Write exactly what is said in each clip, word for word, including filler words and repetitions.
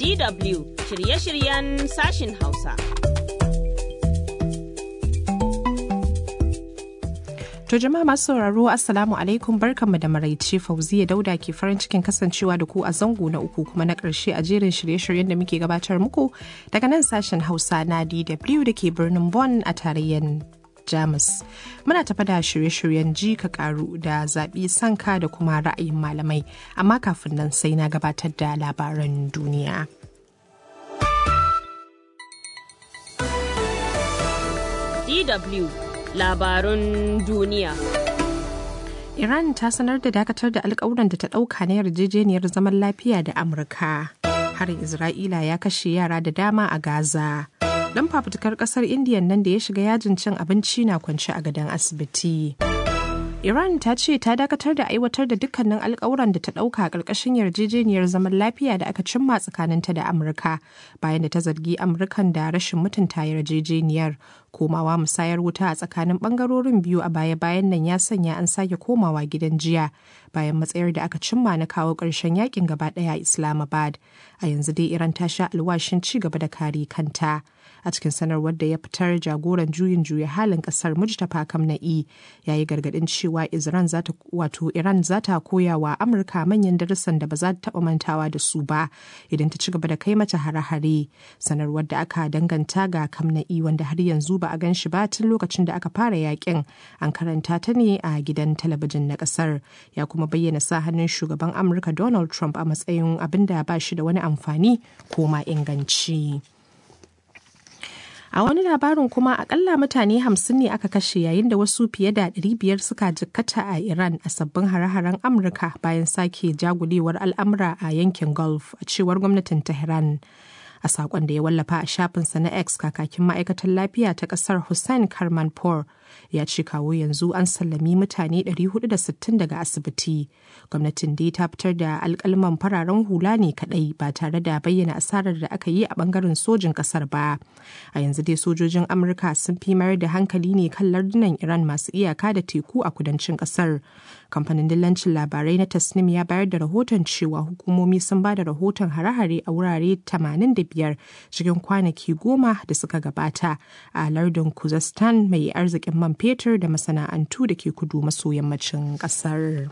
D W shirye-shiryen sashin Hausa. To jama'a masu sauraro Assalamu alaikum, barkanmu da maraice. Fauziya Dauda ke farin cikin kasancewa da ku a zango na uku kuma na ƙarshe a jerin shirye-shiryen da muke gabatar muku daga nan sashen Hausa na D W da ke birnin Bonn a tarayyar Jamus. Muna tafa da shirye-shiryen ji ka karu da zaɓi sanka da kuma ra'ayin malamai, amma kafin nan sai na gabatar da labaran duniya. D W Labarun duniya. Iran ta sanar da dakatar da alƙawuran da ta ɗauka na yarjejeniyar zaman lafiya da Amurka. Harin Isra'ila ya kashe yara da dama a Gaza. Dan fafutukar ƙasar Indiya nan da ya shiga yajin cin abinci na kwance a gadon asibiti. Iran ta ce ta dakatar da aiwatar da dukkanin alkawuran da ta ɗauka a ƙarƙashin yarjejeniyar zaman lafiya da aka cimma tsakaninta da Amurka bayan da ta zargi Amurkan da rashin mutunta yarjejeniyar. Komawa musayar wuta a tsakanin ɓangarorin biyu a baya-bayan nan ya sanya an sake komawa gidan jiya bayan matsayar da aka cimma na kawo ƙarshen yakin gaba ɗaya a Islamabad. A yanzu dai Iran ta sha alwashin ci gaba da kare kanta. A cikin sanarwar da ya fitar, jagoran juyin juya halin kasar Mujtaba Kamna'i ya yi gargadin cewa Iran za ta wato Iran za ta koya wa Amurka manyan darussan da ba za ta taɓa mantawa da su ba idan ta ci gaba da kai mata hare-hare. Sanarwar da aka danganta ga Kamna'i wanda har yanzu ba a gan shi ba tun lokacin da aka fara yakin, an karanta ta ne a gidan talabijin na kasar. Ya kuma bayyana sa hannun shugaban Amurka Donald Trump a matsayin abin da ba shi da wani amfani ko ma inganci. A wani labarin kuma akalla mutane hamsin ne aka kashe yayin da wasu fiye da ɗari biyar suka jikkata a Iran a sabbin hare-haren Amurka bayan sake jagulewar al'amura a yankin Gulf, a cewar gwamnatin Tehran. A saƙon da ya wallafa a shafinsa na X, kakakin ma'aikatar lafiya ta ƙasar Hussein Karmanpour ya ce kawo yanzu an sallami mutane ɗari hudu da sittin daga asibiti. Gwamnatin dai ta fitar da alƙalman fararen hula ne kaɗai ba tare da bayyana asarar da aka yi a ɓangaren sojin ƙasar ba. A yanzu dai sojojin Amurka sun fi mayar da hankali ne kan lardunan Iran masu iyaka da teku a kudancin ƙasar. Kamfanin dillancin labarai na Tasnim ya bayar da rahoton cewa hukumomi sun ba da rahoton hare-hare a wurare tamanin da biyar cikin kwanaki goma da suka gabata a lardin Khuzestan mai arzikin man fetur da masana'antu da ke kudu maso yammacin ƙasar.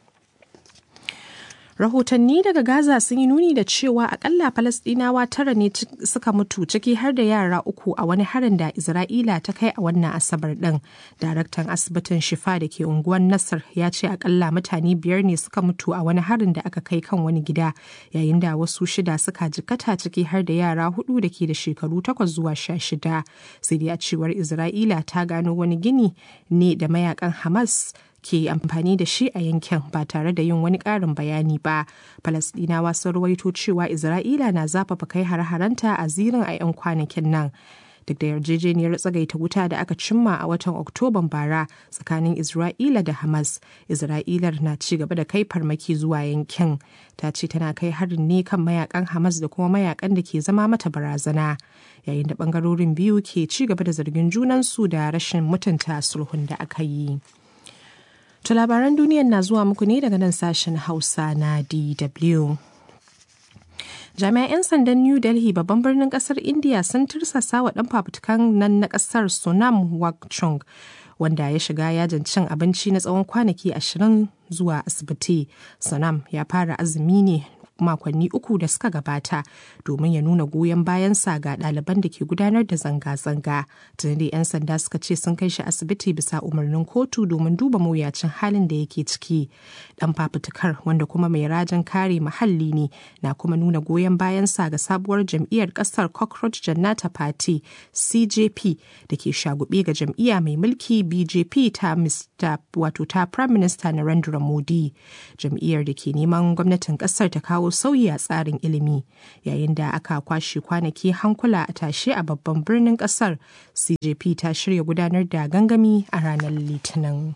Rahotanni daga Gaza sun yi nuni da cewa akalla Falasɗinawa tara ne suka mutu, ciki har da yara uku a wani harin da Isra'ila ta kai a wannan Asabar ɗin. Daraktan asibitin Shifa da ke unguwar Nasir ya ce akalla mutane biyar ne suka mutu a wani harin da aka kai kan wani gida, yayin da wasu shida suka jikkata, ciki har da yara hudu da ke da shekaru takwas zuwa sha shida. Sai dai a cewar Isra'ila ta gano wani gini ne da mayakan Hamas ke amfani da shi a yankin ba tare da yin wani ƙarin bayani ba. Falasɗinawa sun rawaito cewa Isra'ila na zafafa kai har-haranta a zirin a 'yan kwanakin nan. Duk da yarjejeniyar tsagaita wuta da aka cimma a watan Oktoban bara tsakanin Isra'ila da Hamas, Isra'ilar na ci gaba da kai farmaki zuwa yankin. Ta ce tana kai harin ne kan mayakan Hamas da kuma mayakan da ke zama mata barazana, yayin da bangarorin biyu ke ci gaba da zargin junansu da rashin mutunta sulhun da aka yi. To labaran duniyar na zuwa muku ne daga nan sashen Hausa na D W. Jami'an 'yan sandan New Delhi, babban birnin kasar India, sun tursasa wa ɗan fafutukan nan na kasar Sonam Wangchuk, wanda ya shiga yajin cin abinci na tsawon kwanaki ashirin zuwa asibiti. Sonam ya fara azumi ne makonni uku da suka gabata domin ya nuna goyon bayansa ga ɗaliban da ke gudanar da zanga-zanga. Tuni da 'yan sanda suka ce sun kai shi asibiti bisa umarnin kotu domin duba mawuyacin halin da yake ciki. Ɗan fafutukar, wanda kuma mai rajin kare muhalli ne, na kuma nuna goyon bayansa ga sabuwar jam'iyyar ƙasar Cockroach Janata Party C J P da ke shagube ga jam'iyya mai mulki B J P ta Mr wato ta Prime Minister Narendra Modi. Jam'iyyar da ke neman gwamnatin ƙasar ta kawo sauyi a tsarin ilimi, yayin da aka kwashe kwanaki hankula a tashe a babban birnin kasar. C J P ta shirya gudanar da gangami a ranar Litinin.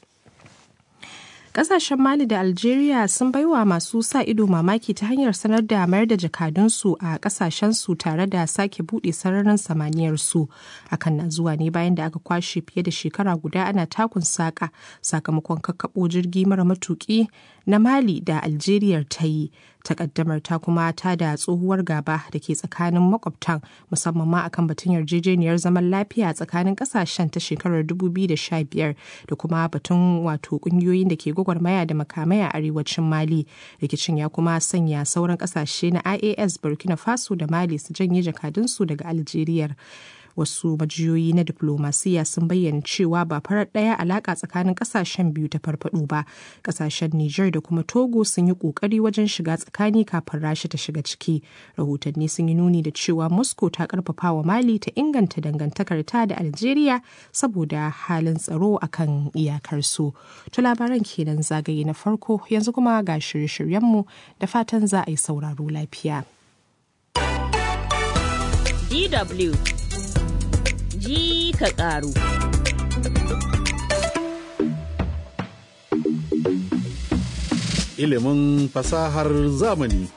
Kasashen Mali da Algeria sun baiwa masu sa ido mamaki ta hanyar sanar da mayar da jakadunsu a kasashensu tare da sake buɗe sararin samaniyarsu. Hakan na zuwa ne bayan da aka kwashe fiye da shekara guda ana takun saƙa sakamakon kakkaɓo jirgi mara matuƙi na Mali da Algeria ta yi. Takaddamar ta kuma ta da tsohuwar gaba da ke tsakanin makwabtan musamman ma akan batun yarjejeniyar zaman lafiya tsakanin kasashen ta shekarar dubu biyu da sha biyar da kuma batun wato kungiyoyin da ke gwagwarmaya da makamai a arewacin Mali. Rikicin ya kuma sanya sauran kasashe na I A S, Burkina Faso da Mali su janye jakadunsu daga Algeria. Wasu majiyoyi na diplomasiya sun bayyana cewa ba farar ɗaya alaƙa tsakanin ƙasashen biyu ta farfaɗo ba. Ƙasashen Nijar da kuma Togo sun yi ƙoƙari wajen shiga tsakani kafin Rasha ta shiga ciki. Rahotanni sun yi nuni da cewa Moscow ta ƙarfafa wa Mali ta inganta dangantakar ta da Algeria saboda halin tsaro akan iyakarsu. To labaran kenan zagaye na farko, yanzu kuma ga shirye-shiryenmu da fatan za a yi sauraro lafiya. D W ji ka ƙaru. Ilimin fasahar zamani.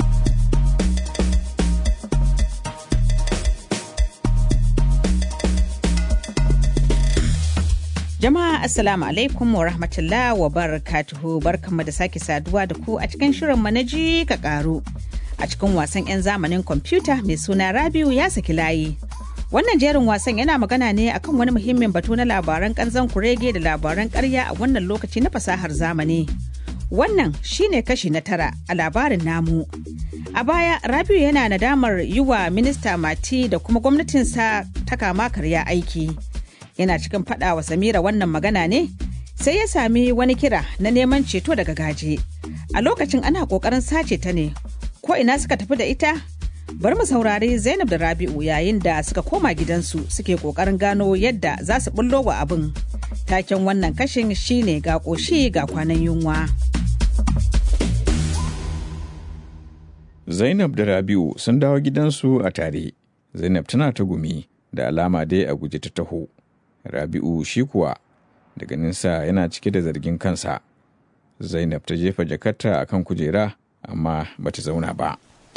Jama'a Assalamu alaikum wa rahmatullah wa barakatuhu, barkanmu da sake saduwa da ku a cikin shirin na ji ka ƙaru. A cikin wasan 'yan zamanin kwamfuta mai suna Rabiu ya saki layi. Wannan jerin wasan yana magana ne akan wani muhimmin batu na labaran kanzon kurege da labaran ƙarya a wannan lokaci na fasahar zamani. Wannan shine kashi na tara a labarin namu. A baya, Rabiu yana nadamar yi wa minista Mati da kuma gwamnatinsa ta kama karya aiki. Yana cikin faɗa wa Samira wannan magana ne, sai ya sami wani kira na neman ceto daga gaje. A lokacin ana ƙoƙarin sace ta ne, ko ina suka tafi da ita? Bari mu saurari Zainab da Rabi'u yayin da suka koma gidansu suke kokarin gano yadda za su bullo wa abin. Taken wannan kashin shine ga ƙoshi ga kwanan yunwa. Zainab da Rabi'u sun dawo gidansu a tare. Zainab tana ta gumi da alama dai a guje ta taho. Rabi'u shi kuwa da ganinsa yana cike da zargin kansa. Zainab ta jefa jakarta akan kujera amma bata zauna ba.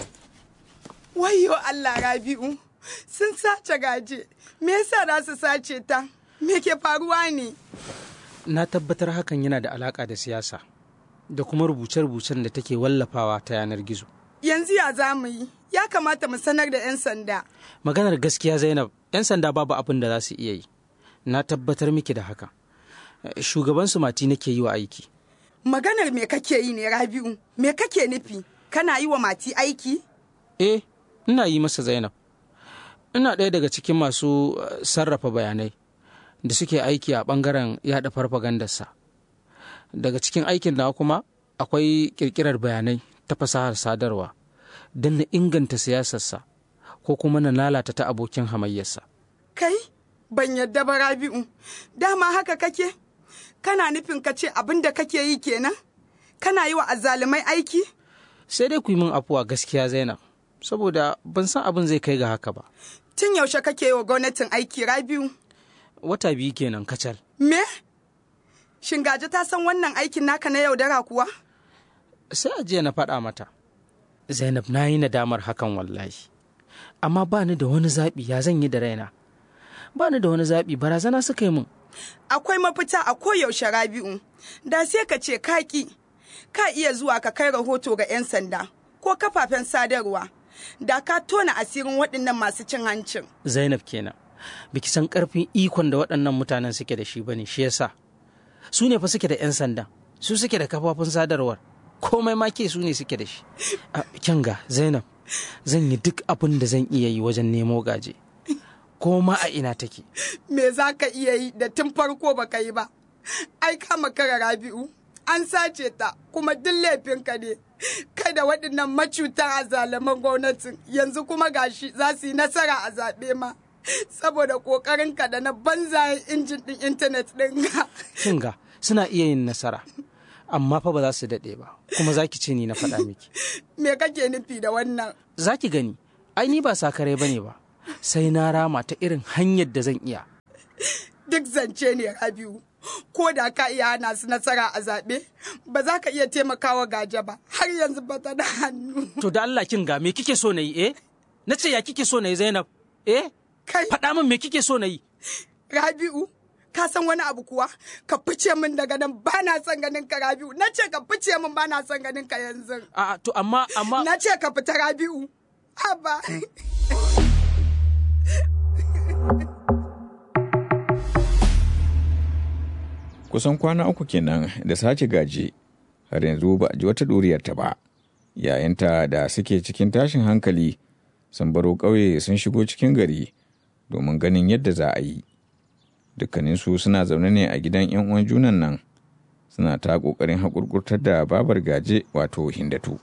Wayyo Allah Rabi'u, sun sace gaje, me yasa za su sace ta? Me ke faruwa ne? Na tabbatar hakan yana da alaka da siyasa, da kuma rubuce-rubucen da take wallafawa ta yanar gizo. Yanzu ya za mu yi, ya kamata mu sanar da 'yan sanda. Maganar gaskiya Zainab, 'yan sanda babu abin da za su iya yi. Na tabbatar miki da haka. Shugaban su Mati nake yi wa aiki. Maganar me kake yi ne Rabi'u? Me kake nufi? Kana yi wa Mati aiki? Eh, ina yi masa Zainab. Ina ɗaya daga cikin masu sarrafa bayanai da suke aiki a ɓangaren yaɗa farfagandarsa. Daga cikin aikin na kuma akwai ƙirƙirar bayanai ta fasahar sadarwa don na inganta siyasarsa ko kuma na lalata ta abokin hamayyarsa. Kai, ban yadda ba Rabi'u. Dama haka kake? Kana nufin ka ce abin da kake yi kenan? Kana yi wa azzalumai aiki? Sai dai ku yi min afuwa gaskiya Zainab. Saboda ban san abin zai kai ga haka ba. Tun yaushe kake wa gwamnatin aiki Rabiu? Wata biyu kenan kacal. Me? Shingaje ta san wannan aikin naka na yaudara kuwa? Sai a jiya na faɗa mata. Zainab na yi nadamar hakan wallahi. Amma ba ni da wani zaɓi ya zan yi da raina. Ba ni da wani zaɓi barazana suka yi min. Akwai mafita a koyaushe Rabiu. Da sai ka ce kaki. Ka iya zuwa ka kai rahoto ga 'yan sanda ko kafafen sadarwa. Da ka tona asirin waɗannan masu cin hancin. Zainab kenan, biki san ƙarfin ikon da waɗannan mutanen suke da shi bane, shi yasa. Su ne fa suke da 'yan sanda, su suke da kafafun sadarwar, komai ma ke su ne suke da shi. Kyanga, Zainab, zan yi duk abin da zan iya yi wajen nemo gaje. Ko ma a ina take. Me za ka iya yi da tun farko ba ka yi ba? Ai ka makara Rabi'u, an sace ta kuma duk laifinka ne. Kada waɗannan macutan a zalaman gwamnatin yanzu kuma gashi za su yi nasara a zaɓe ma. Saboda ƙoƙarinka da na banzayen injin ɗin intanet ɗin ga. Kinga, suna iya yin nasara. Amma fa ba za su daɗe ba, kuma za ki ce ni na faɗa miki. Me kake nufi da wannan? Za ki gani, ai ni ba sakare ba ne ba. Sai na rama ta irin hanyar da zan iya. Duk zance ne Rabiu. Ko da ka iya hana su nasara a zaɓe, ba za ka iya taimakawa gaje ba, har yanzu ba ta da hannu. To da Allah kin ga me kike so na yi, eh? Na ce ya kike so na yi Zainab, eh? Kai. Faɗa min me kike so na yi? Rabi'u, ka san wani abu kuwa ka fice min daga nan ba na son ganin ka Rabi'u na ce ka fice min ba na son ganin ka yanzu a to amma amma na ce ka fita Rabi'u haba kusan kwana uku kenan da sace gaje har yanzu ba a ji wata ɗuriyarta ba yayanta da suke cikin tashin hankali sun baro ƙauye sun shigo cikin gari domin ganin yadda za a yi dukkaninsu suna zaune ne a gidan 'yan uwan junan nan suna ta ƙoƙarin haƙurƙurtar da babar gaje wato Hindatu.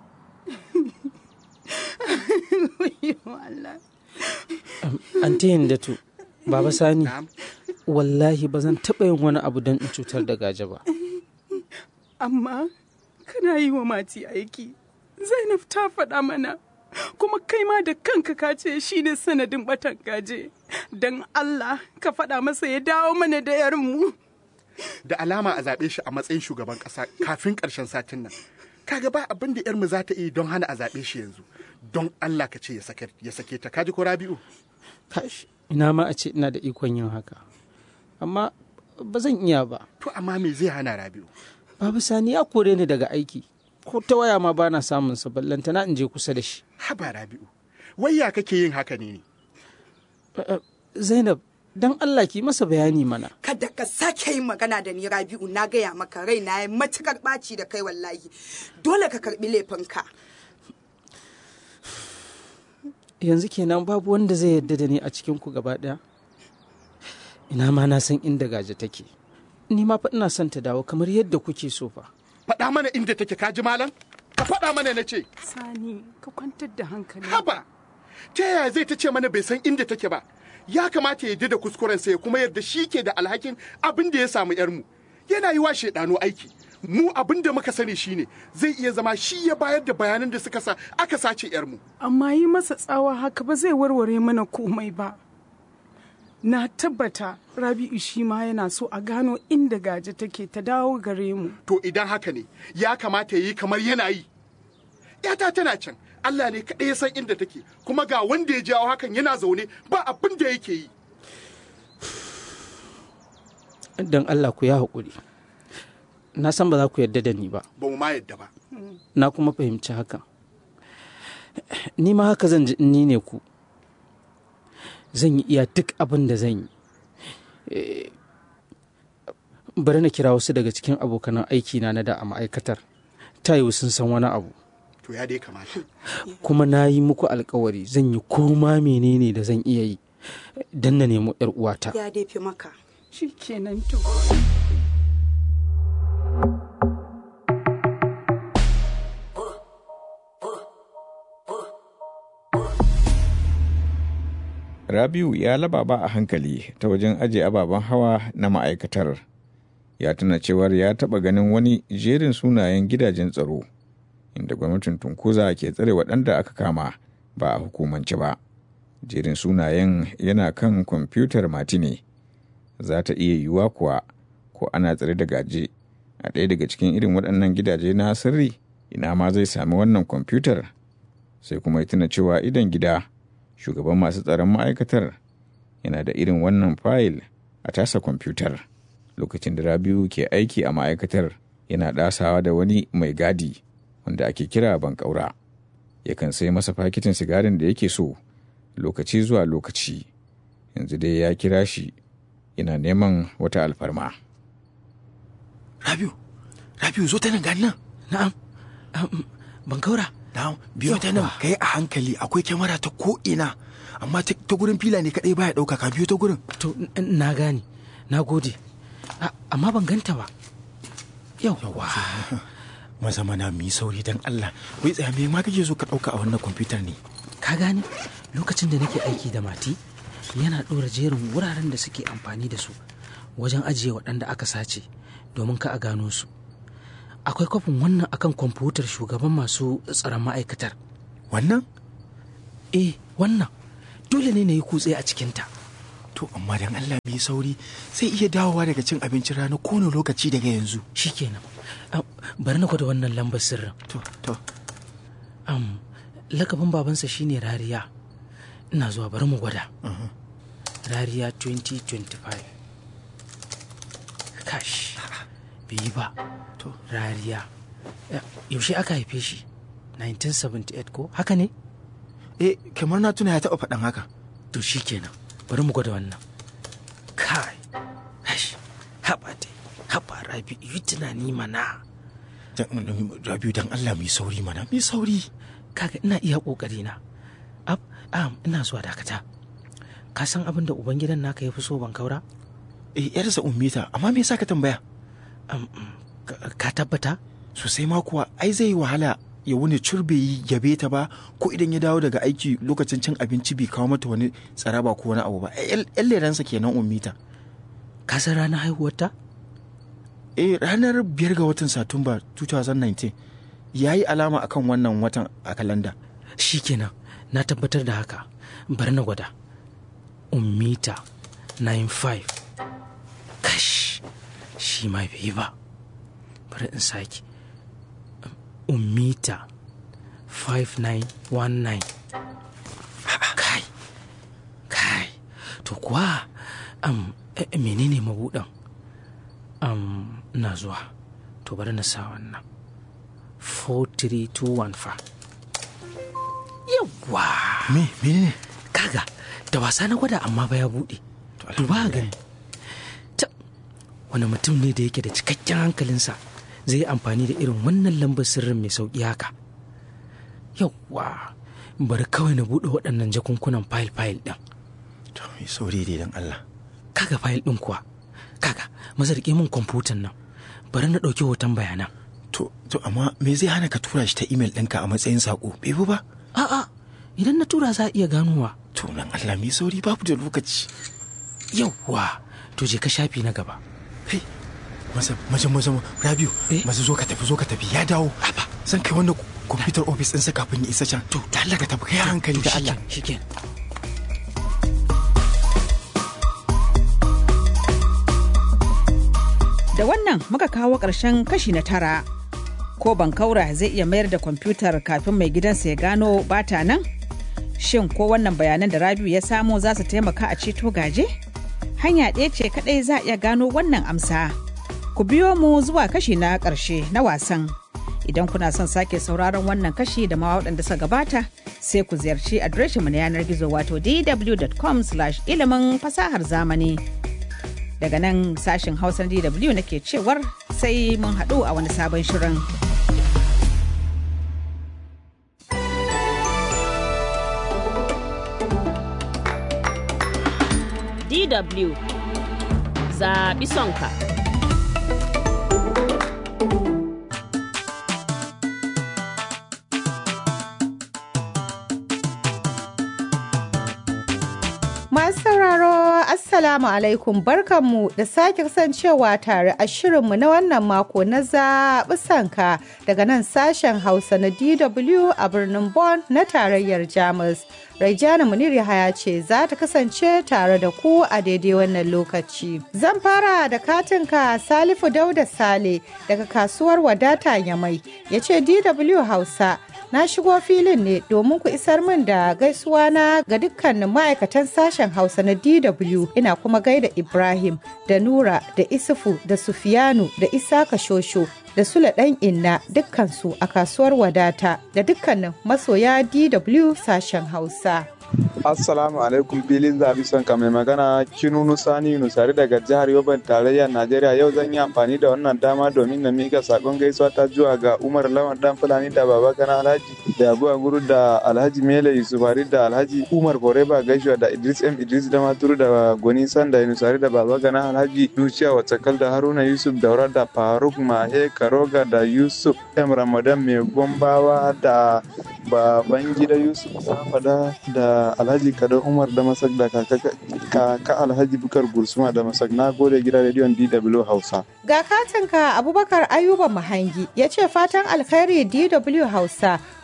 Anti Hindatu, Baba Sani, wallahi ba zan taɓa yin wani abu don in cutar da gaje ba. Amma kana yi wa mati aiki, Zainab ta faɗa mana, kuma kai ma da kanka ka ce shi ne sanadin batan gaje. Don Allah ka faɗa masa ya dawo mana da yarmu. Da alama a zaɓe shi a matsayin shugaban ƙasa kafin ƙarshen satin nan. Kaga ba abin da yarmu za ta yi don hana a zaɓe shi yanzu. Don Allah ka ce ya sake ta. Kaji ko Rabi'u? Kash, ina ma a ce ina da ikon yin haka. Amma ba zan iya ba. To amma me zai hana Rabi'u? Babu Sani ya kore ni daga aiki. Ko ta waya ma bana samun sa ballantana in je kusa da shi. Haba Rabi'u. Wai ya kake yin haka ne ne? Zainab, don Allah ki masa bayani mana. Kada ka sake yin magana da ni Rabi'u na gaya maka rai na yi matukar ɓaci da kai wallahi. Dole ka karɓi laifinka. Yanzu kenan babu wanda zai yarda da ni a cikin ku gaba ɗaya. Ina ma na san inda gaje take. Ni ma fa ina son ta dawo kamar yadda kuke so fa. Faɗa mana inda take kaji malam? Ka faɗa mana na ce. Sani, ka kwantar da hankali. Haba, ta yaya zai ta ce mana bai san inda take ba? Ya kamata ya da kuskurensa ya kuma yarda shi ke da alhakin abin da ya samu yarmu. Yana yi wa shaidano aiki. Mu abin da muka sani shine zai iya zama shi ya bayar da bayanan da suka sa aka sace yarmu. Amma yi masa tsawa haka ba zai warware mana komai ba. Na tabbata Rabi'u shi ma yana so a gano inda gaje take ta dawo gare mu. To idan haka ne, ya kamata ya yi kamar yana yi. Yata tana can, Allah ne kaɗai ya san inda take, kuma ga wanda ya jawo hakan yana zaune ba abin da yake yi. Don Allah ku ya haƙuri. Na san ba za ku yarda da ni ba. Ba mu ma yarda ba. Na kuma fahimci hakan. Ni ma haka zan ji ni ne ku. Zan yi iya duk abin da zan yi. Bari na kira wasu daga cikin abokanan aikina na da a ma'aikatar. Ta yiwu sun san wani abu. To ya dai kamata. Kuma na yi muku alkawari zan yi koma menene da zan iya yi don na nemo 'yar uwata. Ya dai fi maka. Shi kenan to. Rabi'u ya lababa a hankali ta wajen ajiye ababen hawa na ma'aikatar. Ya tuna cewar ya taɓa ganin wani jerin sunayen gidajen tsaro, inda gwamnatin Tunkuza ke tsare waɗanda aka kama ba a hukumance ba. Jerin sunayen yana kan kwamfutar Matine. Za ta iya yiwuwa kuwa ko ana tsare da gaje a ɗaya daga cikin irin waɗannan gidaje na sirri, ina ma zai sami wannan kwamfutar. Sai kuma ya tuna cewa idan gida shugaban masu tsaron ma'aikatar yana da irin wannan fayil a tasa kwamfutar. Lokacin da Rabi'u ke aiki a ma'aikatar yana ɗasawa da wani mai gadi wanda ake kira bankaura. Yakan sai masa fakitin sigarin da yake so lokaci zuwa lokaci. Yanzu dai ya kira shi yana neman wata alfarma. Rabi'u, Rabi'u zo ta nan gani nan. Na'am, bankaura. Na'am, biyo ta nan kai a hankali akwai kyamara ta ko ina amma ta gurin fila ne kadai baya dauka ka biyo ta gurin. To na gane, na gode. Amma ban ganta ba. Yau. Yawa. Maza mana mu yi sauri dan Allah. Wai tsaya me ma kake so ka dauka a wannan kwamfutar ne? Ka gane lokacin da nake aiki da Mati yana ɗora jerin wuraren da suke amfani da su wajen ajiye waɗanda aka sace domin ka a gano su. Akwai kwafin wannan akan kwamfutar shugaban masu tsaron ma'aikatar. Wannan? Eh, wannan. Dole ne na yi kutse a cikinta. To, amma dan Allah mai sauri sai iya dawowa daga cin abincin rana kowane lokaci daga yanzu. Shikenan. Bari na gwada wannan lambar sirrin. To, to. Um, lakabin babansa shine Rariya. Ina zuwa bari mu gwada. Uh-huh. Rariya twenty twenty-five. kash bai yi ba to rariya yaushe aka haife shi nineteen seventy-eight ko haka ne? Eh kamar na tuna ya taɓa faɗan haka. To shi kenan bari mu gwada wannan. Kai hash haɓa dai haɓa Rabi yi tunani mana. Rabiu dan Allah mai sauri mana mai sauri. Kaga ina iya ƙoƙari na. Ab am ina zuwa dakata. Ka san abin da ubangidan naka ya fi so ban kaura? Eh yarsa ummita amma me yasa ka tambaya? Um, ka tabbata? Sosai ma kuwa ai zai yi wahala ya wuni curbe yi yabe ta ba ko idan ya dawo daga aiki lokacin cin abinci bai kawo mata wani tsaraba ko wani abu ba. Yan leransa kenan ummita. Ka san ranar haihuwarta? Eh ranar biyar ga watan Satumba twenty nineteen ya yi alama akan wannan watan a kalanda. Shi kenan na tabbatar da haka bari na gwada. Ummita nine five. Kash shi ma bai yi ba. Bari in sake. Ummita five nine one nine. Kai kai to kuwa um, menene mabuɗan? Um, na zuwa to bari na sa wannan four three two one fa. Yawwa me menene? Kaga da wasa na gwada amma ba ya buɗe. Duba gani ta wani mutum ne da yake da cikakken hankalinsa zai yi amfani da irin wannan lambar sirrin mai sauƙi haka. Yawwa bari kawai na buɗe waɗannan jakunkunan fayil-fayil ɗin. To mai sauri dai don Allah. Kaga fayil ɗin kuwa kaga maza riƙe min kwamfutan nan bari na ɗauki hoton bayanan. To to amma me zai hana ka tura shi ta imel ɗinka a matsayin saƙo bai bu ba? A'a idan na tura za a iya ganowa. To nan Allah mai sauri babu da lokaci. Yawwa to je ka shafi na gaba. Hey, maza maza maza Rabiu maza zo ka tafi zo ka tafi ya dawo. Haba zan kai wannan kwamfutar ofis ɗinsa kafin ya isa can. To da Allah ka tafi kai hankali da Allah. Shikenan. Da wannan muka kawo ƙarshen kashi na tara. Ko bankaura zai iya mayar da kwamfutar kafin mai gidansa ya gano bata nan? Shin ko wannan bayanan da Rabiu ya samo za su taimaka a ceto gaje? Hanya ɗaya ce kaɗai za a iya gano wannan amsa. Ku biyo mu zuwa kashi na ƙarshe na wasan. Idan kuna son sake sauraron wannan kashi da ma waɗanda suka gabata, sai ku ziyarci adireshinmu na yanar gizo wato d w dot com slash ilimin fasahar zamani. Daga nan sashen Hausa D W nake cewar sai mun haɗu a wani sabon shirin. D W zaɓi sonka. Masu sauraro Assalamu alaikum barkanmu da sake kasancewa tare a shirinmu na wannan mako na zaɓi sanka daga nan sashen Hausa na D W a birnin Bonn na tarayyar Jamus. Raijana Munir Yahaya ce za ta kasance tare da ku a daidai wannan lokaci. Zan fara da katinka Salifu Dauda Sale daga kasuwar Wadata Yamai ya ce D W Hausa na shigo filin ne domin ku isar min da gaisuwa na ga dukkanin ma'aikatan sashen Hausa na D W ina kuma gaida Ibrahim da Nura da Isufu da Sufiyanu da Isaka Shosho da Sule ɗan Inna dukkansu a kasuwar Wadata da dukkanin masoya D W sashen Hausa. Assalamu alaikum filin zabi son ka mai magana Kinunu Sani Nusari daga jihar Yoban tarayyar Najeriya. Yau zan yi amfani da wannan dama domin na mika sakon gaisuwa ta zuwa ga Umar Lawan Dan Fulani da Baba Gana Alhaji da Abu Guru da Alhaji Mele Yusufari da Alhaji Umar Foreba Gaishuwa da Idris M Idris da Maturu da Goni Sanda Nusari da Baba Gana Alhaji Nuciya Watsakal da Haruna Yusuf Daura da Faruk Mahe Karoga da Yusuf M Ramadan Mai Gombawa da Babangida Yusuf Safada da Alhaji Kadar Umar da Masak da kaka Alhaji Bukar Gursuma da Masak. Na gode gidan rediyon D W Hausa. Ga katinka Abubakar Ayuba Mahangi ya ce fatan alkhairi D W Hausa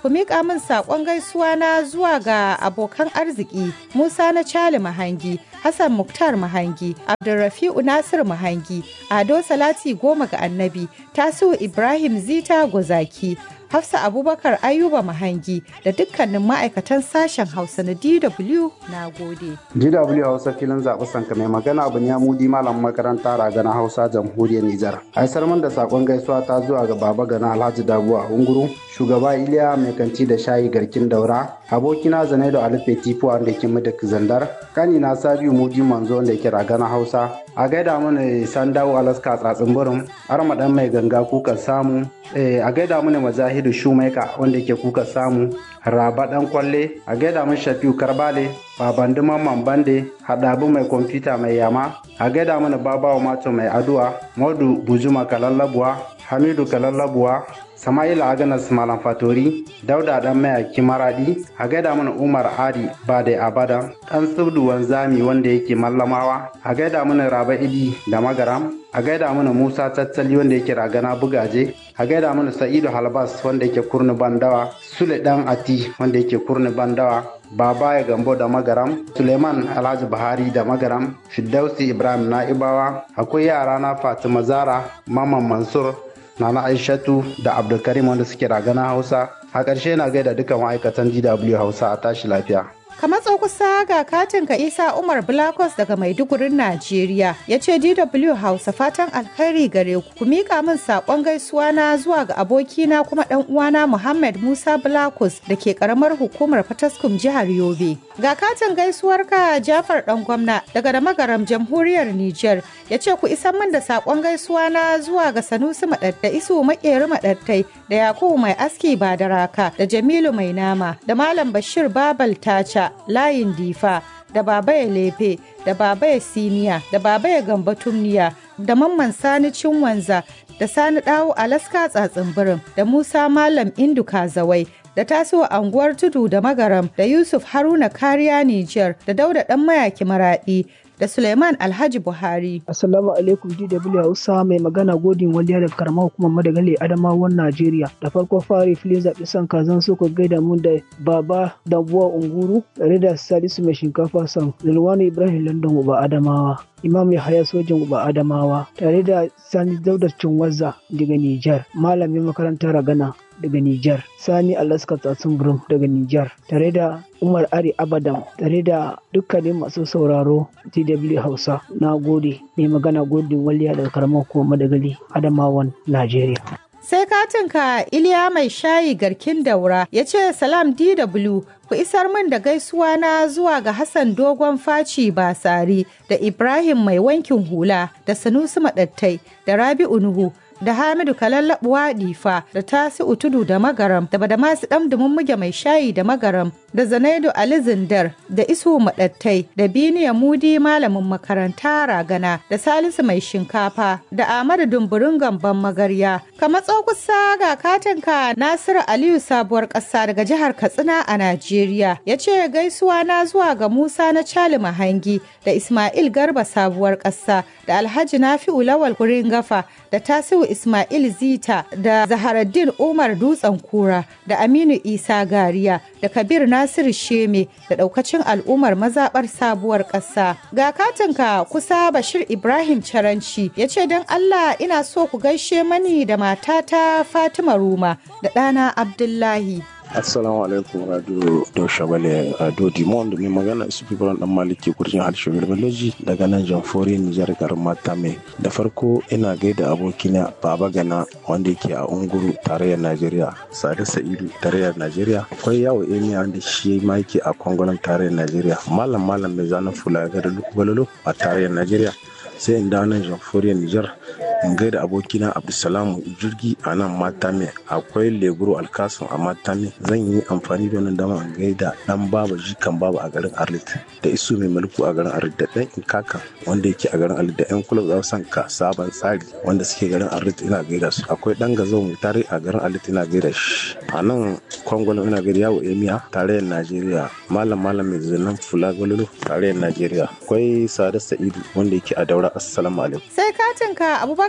ku miƙa min saƙon gaisuwa na zuwa ga abokan arziki Musa na Cali Mahangi, Hassan Muktar Mahangi, Abdulrafi'u Nasir Mahangi, Ado Salati Goma ga Annabi, Tasiu Ibrahim Zita Gozaki, Hafsa Abubakar Ayuba Mahangi da dukkanin ma'aikatan sashen Hausa na D W na gode. D W Hausa filin zaɓi sanka mai magana abu ya mudi malam makaranta ragana Hausa jamhuriyar Nijar. Aisar man da sakon gaisuwa ta zuwa ga baba gana Alhaji Dabuwa Unguru, shugaba Iliya mai kanti da shayi garkin daura, abokina Zanaido Alife Tifu wanda ke Madak Zandar, kanina Sabiu Mudi Manzo wanda ke ragana Hausa, a gaida mana Sandawo Alaska tsatsin burin, armadan mai ganga kuka samu, a gaida mana Mazahidu Shumaika wanda ke kuka samu, Raba dan kwalle, a gaida mun Shafiu Karbale, Babandu Mamman Bande, Hadabu mai kwamfuta mai yama, a gaida mana Babawa Mato mai aduwa, Modu Bujuma Kalallabuwa, Hamidu Kalallabuwa, Sama'ila Aganas Malam Fatori, Dauda dan mayaki Maradi, a gaida mana Umar Adi Bade Abada, dan Subdu Wanzami wanda yake Mallamawa, a gaida mana Raba Idi da Magaram, a gaida mana Musa Tattali wanda yake Ragana Bugaje, a gaida mana Sa'idu Halbas wanda yake Kurni Bandawa, Sule dan Ati wanda yake Kurni Bandawa, Baba ya Gambo da Magaram, Suleiman Alhaji Buhari da Magaram, Firdausi Ibrahim Na'ibawa, akwai yara na Fatima Zara, Maman Mansur, Nana Aishatu da Abdulkarim wanda suke Ragana Hausa. A ƙarshe na gaida dukkan ma'aikatan D W Hausa a tashi lafiya. Ka matso kusa ga katin ka Isa Umar Blakos daga Maidugurin Najeriya ya ce D W Hausa fatan alkhairi gare ku ku miƙa min saƙon gaisuwa na zuwa ga abokina kuma ɗan uwana Muhammad Musa Blakos da ke ƙaramar hukumar Fataskum jihar Yobe. Ga katin gaisuwar ka Jafar ɗan gwamna daga da magaram jamhuriyar Nijar ya ce ku isan min da saƙon gaisuwa na zuwa ga Sanusi Maɗatta Isu Maƙeri Maɗattai da Yakubu Mai Aski Badaraka da Jamilu Mai Nama da Malam Bashir Babal Tacha Layin Difa da Babaya Lefe da Babaya Siniya da Babaya Gamba Tumniya da Mamman Sani Cinwanza da Sani Dawo Alaska Tsatsin da Musa Malam Indu Kazawai da Tasiwa Anguwar Tudu da Magaram da Yusuf Haruna Kariya Nijar da Dauda Dan Mayaki Maradi da Suleiman Alhaji Buhari. Assalamu alaikum D W Hausa mai magana Godin Waliya da karamar hukumar Madagali Adamawan Najeriya. Da farko fari filin zaɓi son kazan so ku gaida mun da Baba Dambuwa Unguru tare da Salisu mai shinkafa san Zulwani Ibrahim London Uba Adamawa. Imam Yahaya Sojin Uba Adamawa tare da Sani Daudar Cinwaza daga Nijar. Malamin makarantar Ragana daga Nijar, Sani Alaska Tsatsun Burum daga Nijar, tare da Umar Ari Abadam, tare da dukkanin masu sauraro T W Hausa. Na gode, mai magana Godin Waliya daga karamar hukumar Madagali, Adamawan, Najeriya. Sai katinka Iliya Mai Shayi Garkin Daura ya ce Salam D W ku isar min da gaisuwa na zuwa ga Hassan Dogon Faci Basari da Ibrahim Mai Wankin Hula da Sanusi Maɗattai da Rabi'u Nuhu da Hamidu Kalallabuwa Difa da Tasi'u Tudu da Magaram da Badamasu Ɗan Muge Mai Shayi da Magaram da Zanaidu Ali Zindar da Isu Maɗattai da Biniya Mudi Malamin Makaranta Ragana da Salisu Mai Shinkafa da Ahmadu Dumburin Gamban Magarya. Ka matso kusa ga katinka Nasiru Aliyu Sabuwar Ƙasa daga jihar Katsina a Najeriya ya ce gaisuwa na zuwa ga Musa na Cali Mahangi da Ismail Garba Sabuwar Ƙasa da Alhaji Nafi'u Lawal Kurin Gafa da Tasiu Ismail Zita da Zaharaddin Umar Dutsen Kura da Aminu Isa Gariya da Kabir Nasiru Sheme da daukacin al'ummar mazabar Sabuwar Ƙasa. Ga katinka kusa Bashir Ibrahim Caranci ya ce don Allah ina so ku gaishe mani da matata Fatima Ruma da ɗana Abdullahi. Assalamu alaikum radio Dosha Bale radio Dimond mai magana isu fibaran dan maliki kurjin harshen Biology daga nan Jamfori Nijar garin Matame. Da farko ina gaida abokina Baba Gana wanda yake a Unguru tarayyar Najeriya, Sade Sa'idu tarayyar Najeriya, akwai yawo Emiya wanda shi ma yake a Kongolan tarayyar Najeriya, Malam Malam mai zanen fula ga Balolo a tarayyar Najeriya. Sai in dawo nan Jamhuriyar Nijar in gaida abokina Abdulsalamu Jirgi a nan Matame, akwai Leguru Alkasun a Matame. Zan yi amfani da wannan dama in gaida dan baba jikan baba a garin Arlit da Isu mai mulku a garin Arlit da dan Inkaka wanda yake a garin Arlit da yan kulub za san ka sabon tsari wanda suke garin Arlit ina gaida su. Akwai dan Gazau mai tare a garin Arlit ina gaida shi. A nan Kwangwalo ina gaida yawo Emiya tarayyar Najeriya, Malam Malam mai zanen fula Gololo tarayyar Najeriya, akwai Sade Sa'idu wanda yake a Daura. Assalamu alaikum. Sai katinka Abubakar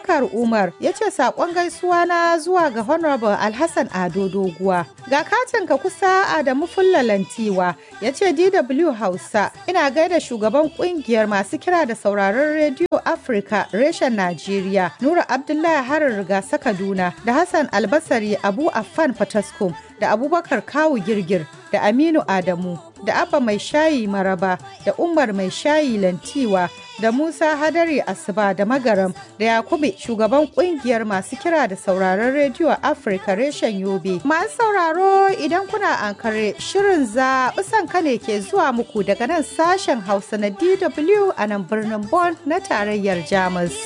Abubakar Umar ya ce saƙon gaisuwa na zuwa ga Honorable Alhassan Ado Doguwa. Ga katin ka kusa Adamu Fullalantiwa ya ce D W Hausa ina gaida shugaban ƙungiyar masu kira da sauraron rediyo Afirka reshen Najeriya Nura Abdullahi Harar Rigasa Kaduna da Hassan Albasari Abu Affan Fataskum da Abubakar Kawu Girgir da Aminu Adamu da Abba Mai Shayi Maraba da Umar Mai Shayi Lantiwa da Musa Hadari Asuba da Magaram da Yakubu shugaban kungiyar masu kira da sauraron rediyo Afirka reshen Yobe. Masu sauraro idan kuna ankare shirin zaɓi sanka ne ke zuwa muku daga nan sashen Hausa na D W a nan birnin Bonn na tarayyar Jamus.